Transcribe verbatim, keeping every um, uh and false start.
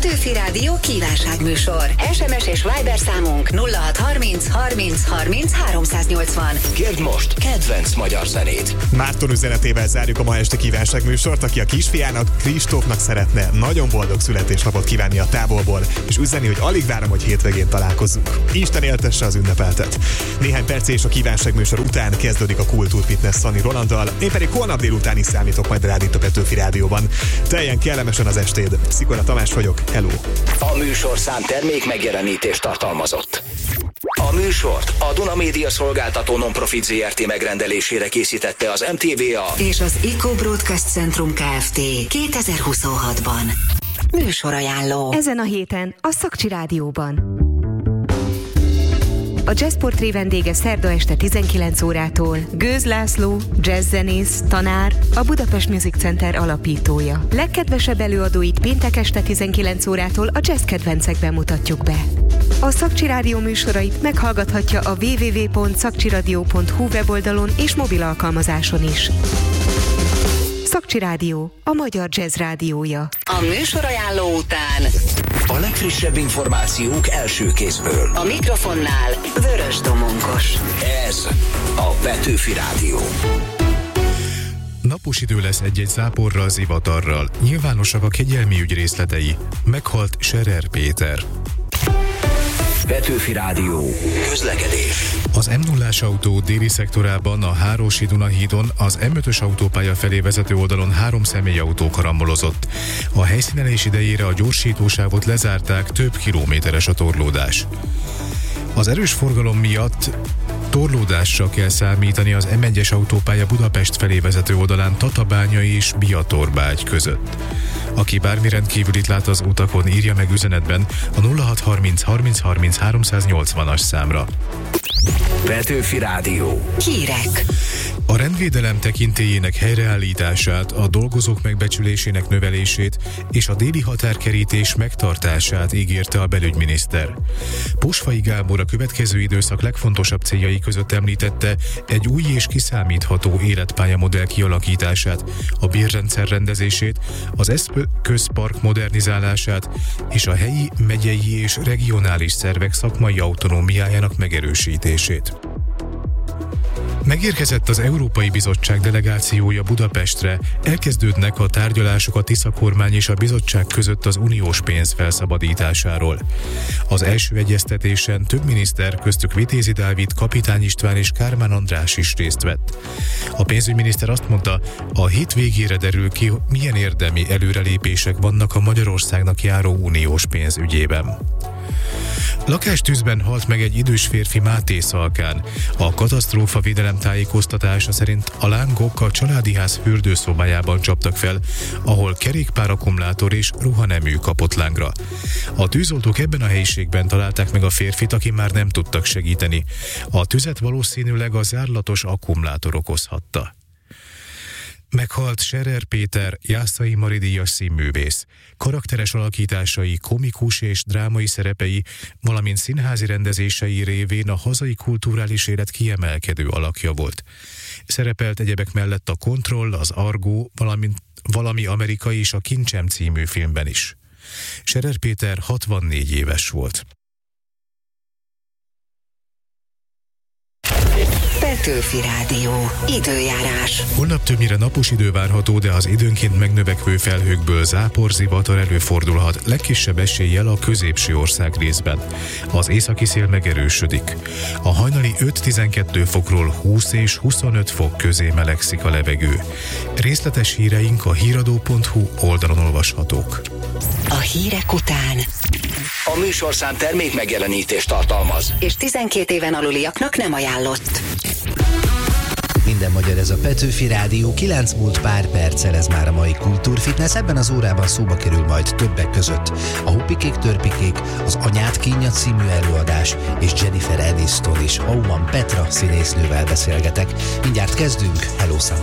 Petőfi Rádió kívánságműsor. es em es és Viber számunk nulla hat harminc harminc harminc háromszáznyolcvan. Kérd most kedvenc magyar zenét. Márton üzenetével zárjuk a ma este kívánságműsort, aki a kisfiának, Kristófnak szeretne nagyon boldog születésnapot kívánni a távolból, és üzeni, hogy alig várom, hogy hétvégén találkozzunk. Isten éltesse az ünnepeltet. Néhány perc és a kívánságműsor után kezdődik a Kultúr Fitness Szani Rolanddal, én pedig holnap délután is számítok majd rád itt a Petőfi Rádióban. Teljen kellemesen az estéd. Szikora Tamás vagyok, hello! A műsorszám termék megjelenítést tartalmazott. A műsort a Duna Média Szolgáltató Non-Profit zé er té megrendelésére készítette az em té vé á és az Eco Broadcast Centrum Kft. kétezer-huszonhatban. Műsorajánló. Ezen a héten a Szakcsi Rádióban. A Jazzportré vendége szerda este tizenkilenc órától Gőz László, jazzzenész, tanár, a Budapest Music Center alapítója. Legkedvesebb előadóit péntek este tizenkilenc órától a jazz kedvencekben mutatjuk be. A Szakcsi Rádió műsorait meghallgathatja a double-u double-u double-u pont szakcsiradio pont hu weboldalon és mobil alkalmazáson is. Szakcsi Rádió, a magyar jazz rádiója. A műsorajánló után a legfrissebb információk első kézből. A mikrofonnál Vörös Domonkos. Ez a Petőfi Rádió. Napos idő lesz egy-egy záporral, zivatarral. Nyilvánosak a kegyelmi ügy részletei. Meghalt Scherer Péter. Petőfi Rádió. Közlekedés. Az em nullás autó déli szektorában a Hárosi Dunahídon az em ötös autópálya felé vezető oldalon három személyautó karambolozott. A helyszínelés idejére a gyorsítósávot lezárták, több kilométeres a torlódás. Az erős forgalom miatt torlódásra kell számítani az em egyes autópálya Budapest felé vezető oldalán Tatabánya és Biatorbágy között. Aki bármi rendkívülit lát az utakon, írja meg üzenetben a nulla hat harminc harminc harminc háromszáznyolcvanas számra. Petőfi Rádió. Hírek. A rendvédelem tekintélyének helyreállítását, a dolgozók megbecsülésének növelését és a déli határkerítés megtartását ígérte a belügyminiszter. Posfai Gábor a következő időszak legfontosabb céljai között említette egy új és kiszámítható életpályamodell kialakítását, a bérrendszer rendezését, az eszközpark modernizálását és a helyi, megyei és regionális szervek szakmai autonómiájának megerősítését. Megérkezett az Európai Bizottság delegációja Budapestre, elkezdődnek a tárgyalások a Tisza kormány és a bizottság között az uniós pénz felszabadításáról. Az első egyeztetésen több miniszter, köztük Vitézi Dávid, Kapitány István és Kármán András is részt vett. A pénzügyminiszter azt mondta, a hét végére derül ki, milyen érdemi előrelépések vannak a Magyarországnak járó uniós pénz ügyében. Lakástűzben halt meg egy idős férfi Mátészalkán. A katasztrófavédelem tájékoztatása szerint a lángok a családi ház fürdőszobájában csaptak fel, ahol kerékpárakkumulátor és ruhanemű kapott lángra. A tűzoltók ebben a helyiségben találták meg a férfit, aki már nem tudtak segíteni. A tüzet valószínűleg a zárlatos akkumulátor okozhatta. Meghalt Scherer Péter, Jászai Mari díjas színművész. Karakteres alakításai, komikus és drámai szerepei, valamint színházi rendezései révén a hazai kulturális élet kiemelkedő alakja volt. Szerepelt egyebek mellett a Kontroll, az Argó, valamint Valami amerikai és a Kincsem című filmben is. Scherer Péter hatvannégy éves volt. Petőfi Rádió. Időjárás. Holnap többnyire napos idő várható, de az időnként megnövekvő felhőkből zápor, zivatar előfordulhat, legkisebb eséllyel a középső ország részben. Az északi szél megerősödik. A hajnali öt-tizenkét fokról húsz és huszonöt fok közé melegszik a levegő. Részletes híreink a híradó pont hu oldalon olvashatók. A hírek után A műsorszám termék megjelenítést tartalmaz, és tizenkét éven aluliaknak nem ajánlott. Minden magyar, ez a Petőfi Rádió, kilenc múlt pár perccel, ez már a mai Kultúrfitness. Ebben az órában szóba kerül majd többek között a Hoppikék Törpikék, az Anyád kínja című előadás, és Jennifer Aniston is. Auman Petra színésznővel beszélgetek. Mindjárt kezdünk, hello Sunday!